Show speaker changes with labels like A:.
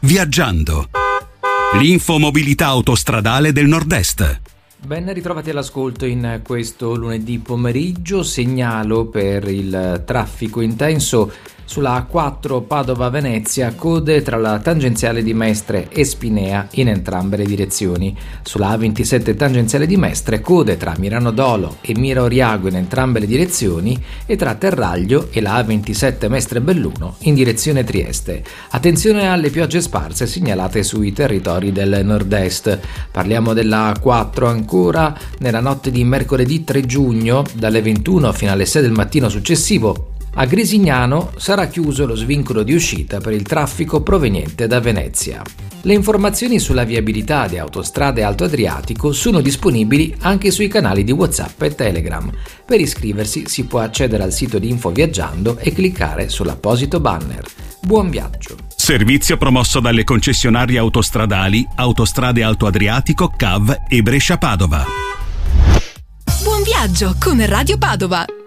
A: Viaggiando. L'infomobilità autostradale del Nord-Est.
B: Ben ritrovati all'ascolto in questo lunedì pomeriggio. Segnalo per il traffico intenso sulla A4 Padova-Venezia, code tra la tangenziale di Mestre e Spinea in entrambe le direzioni. Sulla A27 tangenziale di Mestre, code tra Mirano Dolo e Mira Oriago in entrambe le direzioni e tra Terraglio e la A27 Mestre Belluno in direzione Trieste. Attenzione alle piogge sparse segnalate sui territori del nord-est. Parliamo della A4 ancora nella notte di mercoledì 3 giugno dalle 21 fino alle 6 del mattino successivo. A Grisignano sarà chiuso lo svincolo di uscita per il traffico proveniente da Venezia. Le informazioni sulla viabilità di Autostrade Alto Adriatico sono disponibili anche sui canali di WhatsApp e Telegram. Per iscriversi si può accedere al sito di Info Viaggiando e cliccare sull'apposito banner. Buon viaggio!
A: Servizio promosso dalle concessionarie autostradali Autostrade Alto Adriatico, CAV e Brescia Padova.
C: Buon viaggio con Radio Padova!